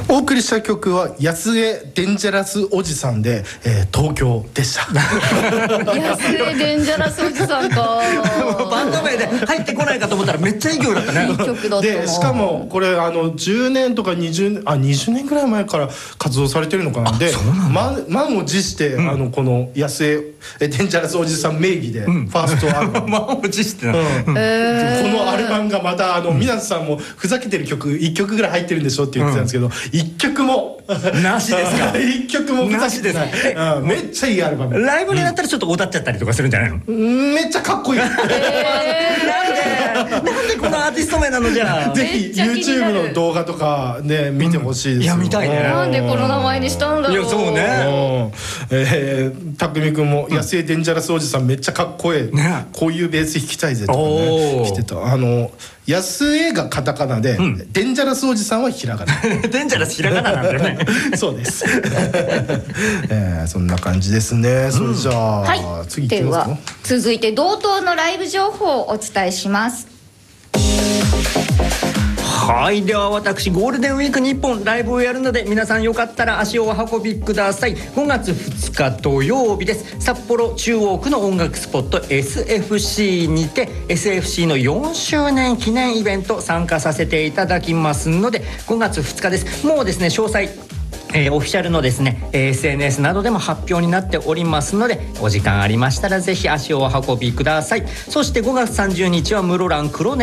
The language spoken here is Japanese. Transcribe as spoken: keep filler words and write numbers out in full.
お送りした曲は安江デンジャラスおじさんで、えー、東京でした安江デンジャラスおじさんかバンド名で入ってこないかと思ったらめっちゃいい曲だったね。 いい曲だったでしかもこれあのじゅうねんとかにじゅうねんあにじゅうねんぐらい前から活動されてるのかな。で満満を持して、うん、あのこの安江デンジャラスおじさん名義でファーストアルバム満を持してな、うんえー、このアルバムがまたあの、うん、皆さんもふざけてる曲いっきょくぐらい入ってるんでしょって言ってたんですけど、うん、いっきょくもなしですかいっきょくもふざけてない、うん、めっちゃいいアルバム。 ライブになったらちょっと踊っちゃったりとかするんじゃないの？ うん、めっちゃかっこいい、えー、 なんでなんでこのアーティスト名なの？じゃあぜひ YouTube の動画とかね見てほしいですよ、 うん、いや見たいね。 なんでこの名前にしたんだろう。 いやそうね、 えー、たくみくんも安江デンジャラスおじさんめっちゃかっこいい、ね、こういうベース弾きたいぜとかね来てた。あの安江がカタカナで、うん、デンジャラスおじさんはひらがなデンジャラスひらがななんだよねそうです、えー、そんな感じですね。それじゃあ、うんはい、次いきますか。 では続いて同等のライブ情報をお伝えします。 はい、では私ゴールデンウィークにいっぽんライブをやるので皆さんよかったら足をお運びください。ごがつふつか土曜日です。札幌中央区の音楽スポット エスエフシー にて エスエフシー のよんしゅうねん記念イベント参加させていただきますのでごがつふつかです。もうですね詳細えー、オフィシャルのですね エスエヌエス などでも発表になっておりますのでお時間ありましたらぜひ足をお運びください。そしてごがつさんじゅうにちは室蘭黒根